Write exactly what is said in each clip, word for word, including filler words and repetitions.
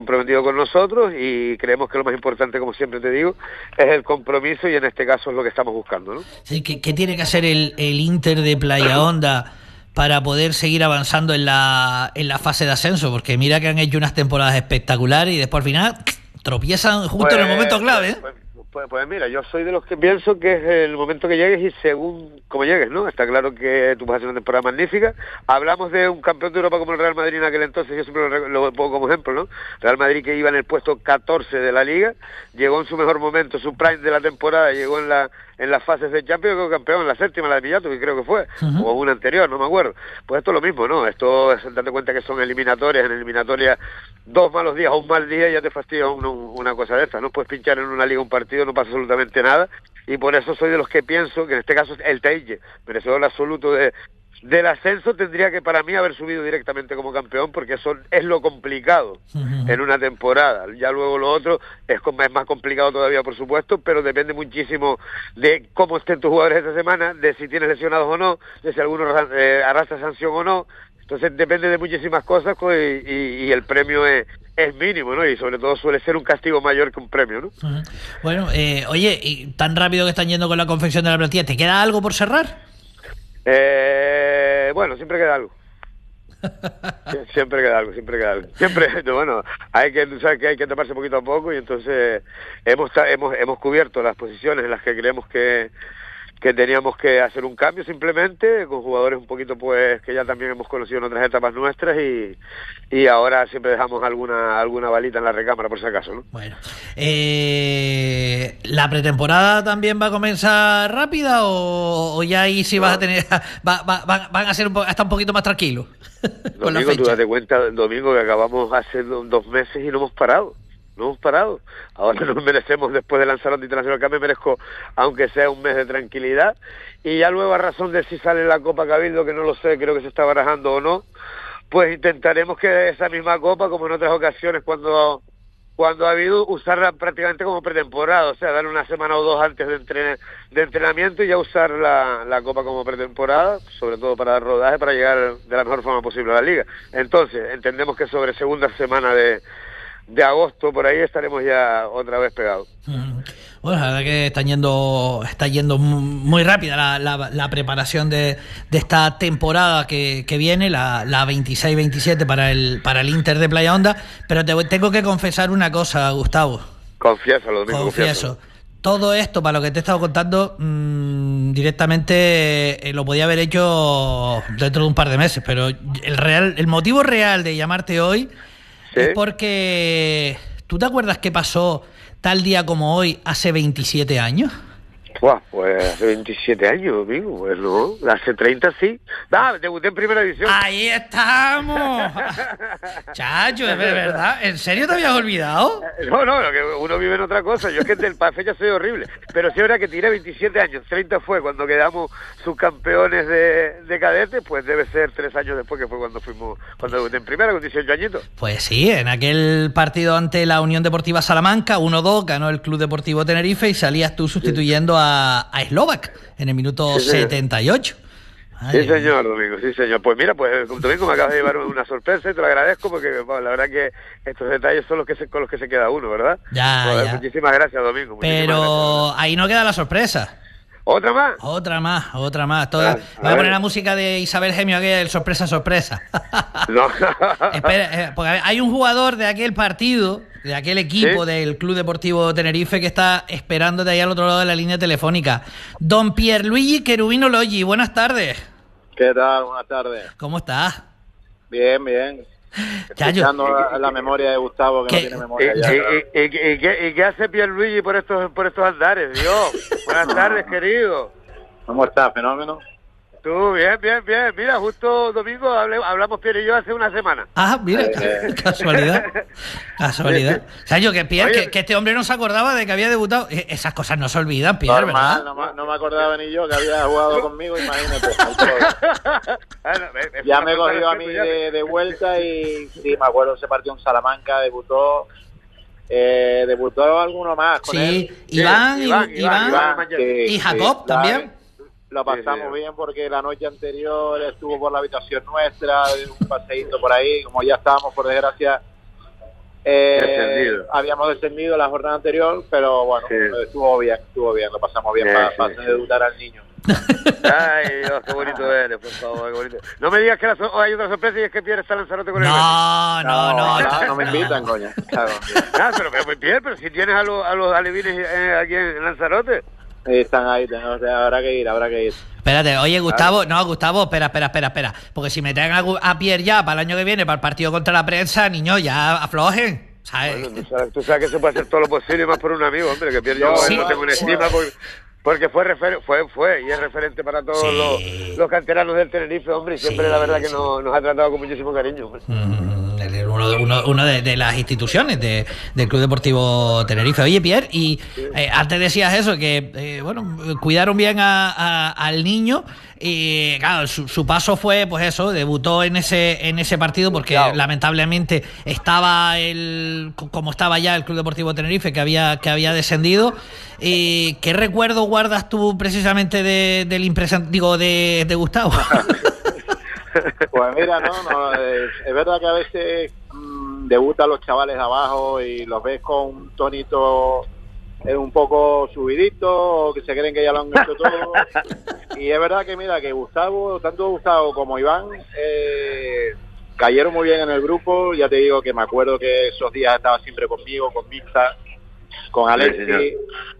comprometido con nosotros y creemos que lo más importante, como siempre te digo, es el compromiso y en este caso es lo que estamos buscando, ¿no? Sí, ¿qué, qué tiene que hacer el, el Inter de Playa Honda para poder seguir avanzando en la, en la fase de ascenso? Porque mira que han hecho unas temporadas espectaculares y después al final tropiezan justo pues, en el momento clave, ¿eh? Pues, pues, pues mira, yo soy de los que pienso que es el momento que llegues y según como llegues, ¿no? Está claro que tú vas a hacer una temporada magnífica. Hablamos de un campeón de Europa como el Real Madrid en aquel entonces, yo siempre lo, lo pongo como ejemplo, ¿no? Real Madrid que iba en el puesto catorce de la Liga, llegó en su mejor momento, su prime de la temporada, llegó en la en las fases de Champions, quedó campeón en la séptima, la de Pillato, que creo que fue, uh-huh. o una anterior, no me acuerdo. Pues esto es lo mismo, ¿no? Esto es, date cuenta que son eliminatorias, en eliminatorias dos malos días o un mal día y ya te fastidia una, una cosa de esta, no puedes pinchar en una liga un partido, no pasa absolutamente nada, y por eso soy de los que pienso que en este caso el Teille, merecedor absoluto de del ascenso, tendría que para mí haber subido directamente como campeón, porque eso es lo complicado uh-huh. en una temporada. Ya luego lo otro es, es más complicado todavía, por supuesto, pero depende muchísimo de cómo estén tus jugadores esta semana, de si tienes lesionados o no, de si alguno eh, arrastra sanción o no. Entonces depende de muchísimas cosas pues, y, y, y el premio es, es mínimo, ¿no? Y sobre todo suele ser un castigo mayor que un premio, ¿no? Uh-huh. Bueno, eh, oye, y tan rápido que están yendo con la confección de la plantilla, ¿te queda algo por cerrar? Eh, bueno, siempre queda algo. siempre queda algo, siempre queda algo. Siempre, bueno, hay que, sabes que hay que taparse poquito a poco y entonces hemos hemos hemos cubierto las posiciones en las que creemos que que teníamos que hacer un cambio simplemente, con jugadores un poquito pues que ya también hemos conocido en otras etapas nuestras y, y ahora siempre dejamos alguna alguna balita en la recámara por si acaso, ¿no? Bueno, eh, ¿la pretemporada también va a comenzar rápida o, o ya ahí sí no. vas a tener, va, va, van, van a ser un po, hasta un poquito más tranquilos? Domingo, tú date cuenta, domingo que acabamos hace dos meses y no hemos parado. No hemos parado. Ahora nos merecemos, después de Lanzarote Internacional Cup, me merezco, aunque sea un mes de tranquilidad. Y ya luego, a razón de si sale la Copa Cabildo, que no lo sé, creo que se está barajando o no, pues intentaremos que esa misma Copa, como en otras ocasiones, cuando cuando ha habido, usarla prácticamente como pretemporada, o sea, darle una semana o dos antes de, entren de entrenamiento y ya usar la, la Copa como pretemporada, sobre todo para dar rodaje, para llegar de la mejor forma posible a la Liga. Entonces, entendemos que sobre segunda semana de de agosto por ahí estaremos ya otra vez pegados. Bueno, la verdad que están yendo, está yendo muy rápida la, la, la preparación de, de esta temporada que, que viene, la, la veintiséis veintisiete para el para el Inter de Playa Honda, pero te tengo que confesar una cosa, Gustavo. Confiésalo, Domingo, Confieso. Todo esto, para lo que te he estado contando, mmm, directamente eh, lo podía haber hecho dentro de un par de meses, pero el real, el motivo real de llamarte hoy ¿Sí? es porque... ¿Tú te acuerdas qué pasó tal día como hoy hace veintisiete años? Buah, pues hace veintisiete años, Domingo, pues no, hace treinta sí. Ah, debuté en primera división. ¡Ahí estamos! Chacho, es verdad. ¿En serio te habías olvidado? No, no, que uno vive en otra cosa. Yo es que del para fecha soy horrible. Pero sí es verdad que tiré veintisiete años, treinta fue cuando quedamos subcampeones de, de cadetes, pues debe ser tres años después que fue cuando fuimos, cuando debuté en primera con dieciocho añitos. Pues sí, en aquel partido ante la Unión Deportiva Salamanca, uno dos, ganó el Club Deportivo Tenerife y salías tú sustituyendo sí. a a Slovak en el minuto sí, setenta y ocho. Ay, sí, señor, Domingo, sí, señor. Pues mira, pues Domingo me acabas de llevar una sorpresa y te lo agradezco porque bueno, la verdad que estos detalles son los que se, con los que se queda uno, ¿verdad? Ya, pues, ya. Muchísimas gracias, Domingo. Pero gracias, ahí no queda la sorpresa. ¿Otra más? Otra más, otra más. Todo, ah, a voy a poner la música de Isabel Gemio, que es el sorpresa, sorpresa. No. Espera, eh, porque hay un jugador de aquel partido, de aquel equipo ¿Sí? del Club Deportivo Tenerife que está esperándote ahí al otro lado de la línea telefónica. Don Pierluigi Cherubino Loggi, buenas tardes. ¿Qué tal? Buenas tardes. ¿Cómo estás? Bien, bien. Escuchando la, la memoria de Gustavo, que ¿Qué? no tiene memoria ¿Y, ya. y, y, y, y, qué, ¿Y qué hace Pierluigi por estos, por estos andares, Dios? Buenas tardes, querido. ¿Cómo estás, fenómeno? Tú, bien, bien, bien. Mira, justo domingo hablé, hablamos Pierre y yo hace una semana. Ah, mira, eh, casualidad. Casualidad. O sea, yo que Pierre, que, que este hombre no se acordaba de que había debutado. Esas cosas no se olvidan, Pierre, Normal, ¿verdad? No, no me acordaba ni yo que había jugado conmigo, imagínate. Ya me cogió a mí de, de vuelta y sí, me acuerdo ese partido en Salamanca, debutó. Eh, debutó alguno más con sí, él. Iván, sí, Iván, Iván, Iván, Iván y, y Jacob sí, también. Lo pasamos sí, sí. bien porque la noche anterior estuvo por la habitación nuestra, un paseíto por ahí, como ya estábamos por desgracia Eh, Descendido. habíamos descendido la jornada anterior, pero bueno, Sí. estuvo bien, estuvo bien, lo pasamos bien Sí, para, sí, para sí. debutar al niño. Ay, Dios, qué bonito eres, por favor, qué bonito. No me digas que la so- oh, hay otra sorpresa y es que Pierre está Lanzarote con el Betis. No, no, no. ahora está- no me invitan, coño. Claro, Ah, pero, pero Pierre, pero si tienes a los, a los alevines eh, aquí en Lanzarote. están ahí, tengo- o sea, habrá que ir, habrá que ir. Espérate, oye, Gustavo, no, Gustavo, espera, espera, espera, espera. Porque si me traen a, Gu- a Pierre ya para el año que viene, para el partido contra la prensa, niños, ya aflojen. ¿Sabes? Bueno, tú sabes, tú sabes que se puede hacer todo lo posible y más por un amigo, hombre, que Pierre yo Sí. lo tengo en estima porque, porque fue, refer, fue fue y es referente para todos Sí. los, los canteranos del Tenerife, hombre, y siempre Sí, la verdad que sí. nos, nos ha tratado con muchísimo cariño, hombre. Mm, el- uno, de- uno, uno de, de las instituciones de, del Club Deportivo Tenerife. Oye, Pierre, y eh, antes decías eso, que eh, bueno, cuidaron bien a, a- al niño. Y claro, su, su paso fue, pues eso, debutó en ese en ese partido porque Claro. lamentablemente estaba el como estaba ya el Club Deportivo Tenerife, que había que había descendido. Y ¿qué recuerdo guardas tú precisamente de, del impresión, digo, de, de Gustavo? Pues mira, no, no es, es verdad que a veces mmm, debutan los chavales de abajo y los ves con un tonito eh, un poco subidito, o que se creen que ya lo han hecho todo. Y es verdad que mira, que Gustavo, tanto Gustavo como Iván, eh, cayeron muy bien en el grupo. Ya te digo que me acuerdo que esos días estaba siempre conmigo, con Mixta, con Alexi,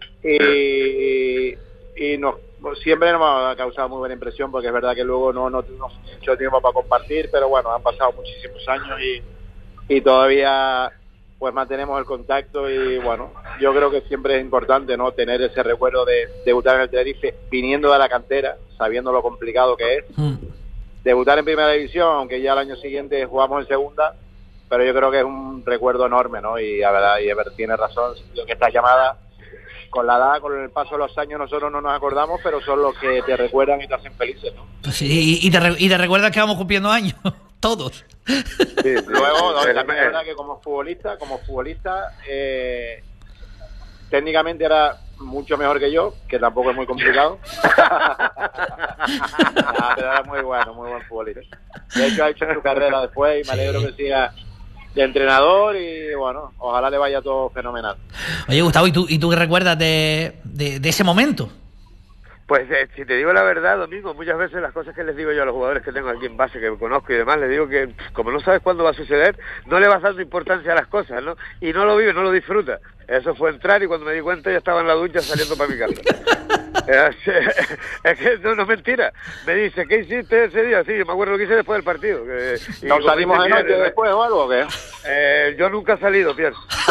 y, y nos siempre nos ha causado muy buena impresión, porque es verdad que luego no, no tuvimos mucho tiempo para compartir, pero bueno, han pasado muchísimos años y, y todavía pues mantenemos el contacto. Y bueno, yo creo que siempre es importante, ¿no?, tener ese recuerdo de debutar en el Tenerife viniendo de la cantera, sabiendo lo complicado que es. Mm. Debutar en primera división, aunque ya el año siguiente jugamos en segunda, pero yo creo que es un recuerdo enorme, ¿no? Y la verdad, y Ever tiene razón, lo que esta llamada, con la edad, con el paso de los años, nosotros no nos acordamos, pero son los que te recuerdan y te hacen felices, ¿no? Pues sí, y, y te, re- y te recuerdas que vamos cumpliendo años, todos. Sí, sí. Luego, no, El- también es verdad que como futbolista, como futbolista, eh, técnicamente era mucho mejor que yo, que tampoco es muy complicado. Ah, pero era muy bueno, muy buen futbolista. De hecho, ha hecho su carrera después y me alegro que siga de entrenador y bueno, ojalá le vaya todo fenomenal. Oye, Gustavo, ¿y tú, y tú qué recuerdas de, de, de ese momento? Pues eh, si te digo la verdad, Domingo, muchas veces las cosas que les digo yo a los jugadores que tengo aquí en base, que conozco y demás, les digo que pff, como no sabes cuándo va a suceder, no le vas dando importancia a las cosas, ¿no? Y no lo vives, no lo disfrutas. Eso fue entrar y cuando me di cuenta ya estaba en la ducha saliendo para mi casa. Es, es que no, no es mentira. Me dice, ¿qué hiciste ese día? Sí, yo me acuerdo lo que hice después del partido. Que, y ¿Nos como salimos de dice noche Pierre, después o algo o qué? Eh, yo nunca he salido, Pierre.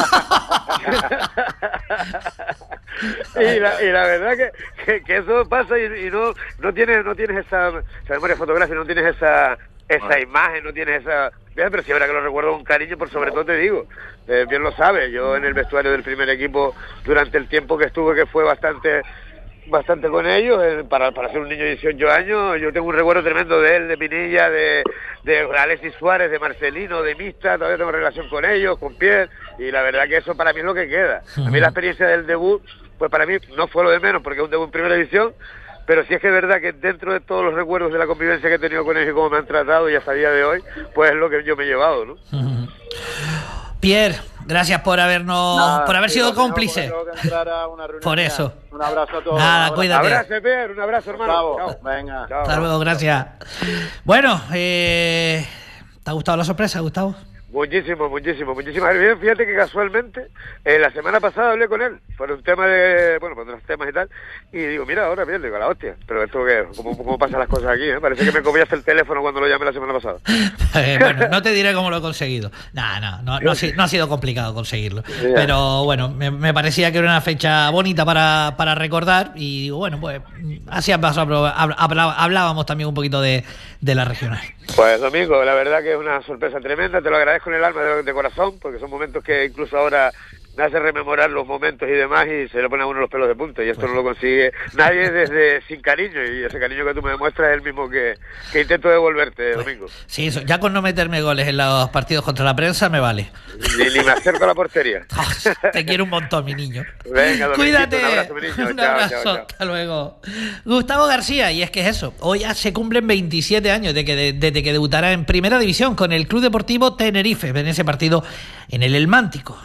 y, la, y la verdad que, que, que eso pasa y, y no no tienes no tienes esa, esa memoria fotográfica, no tienes esa esa imagen, no tienes esa... Pero sí, ahora que lo recuerdo con cariño, por sobre todo te digo, eh, bien lo sabes, yo en el vestuario del primer equipo durante el tiempo que estuve, que fue bastante bastante con ellos, eh, para, para ser un niño de dieciocho años, yo tengo un recuerdo tremendo de él, de Pinilla, de, de Alexis Suárez, de Marcelino, de Mista, todavía tengo relación con ellos, con Pierre, y la verdad que eso para mí es lo que queda. A mí la experiencia del debut, pues para mí no fue lo de menos, porque es un debut en primera división, pero sí es que es verdad que dentro de todos los recuerdos de la convivencia que he tenido con ellos y cómo me han tratado y hasta el día de hoy, pues es lo que yo me he llevado, ¿no? Pierre, gracias por habernos, Nada, por haber sí, sido tengo- cómplice. tengo que entrar a una reunión Por ya. eso. Un abrazo a todos. Nada, Un abrazo. cuídate. Abrazo, Pierre, un abrazo, hermano. Chao. Chao. Venga. Chao. Hasta luego, gracias. Bueno, eh, ¿te ha gustado la sorpresa, Gustavo? Muchísimo, muchísimo, muchísimas gracias. Fíjate que casualmente, eh, la semana pasada hablé con él por un tema de, bueno, por otros temas y tal, y digo, mira, ahora bien, digo, la hostia, pero esto que, ¿cómo, cómo pasan las cosas aquí? ¿eh? Parece que me copiaste el teléfono cuando lo llamé la semana pasada. Eh, bueno, no te diré cómo lo he conseguido. Nah, no, no, no, ha si- no ha sido complicado conseguirlo. Pero bueno, me, me parecía que era una fecha bonita para, para recordar. Y digo, bueno, pues así pasó, hablábamos también un poquito de, de la regional. Pues Domingo, la verdad que es una sorpresa tremenda, te lo agradezco en el alma, de, de corazón, porque son momentos que incluso ahora me hace rememorar los momentos y demás y se le pone a uno los pelos de punta y esto pues no lo consigue nadie desde sin cariño y ese cariño que tú me demuestras es el mismo que, que intento devolverte, pues, Domingo. Sí, eso, ya con no meterme goles en los partidos contra la prensa me vale. Ni, ni me acerco a la portería. Te quiero un montón, mi niño. Venga, cuídate. Un abrazo, mi niño. Un chao, abrazo, chao, chao. hasta luego. Gustavo García, y es que es eso, hoy ya se cumplen veintisiete años de que, de, desde que debutara en Primera División con el Club Deportivo Tenerife, en ese partido en el El Mántico.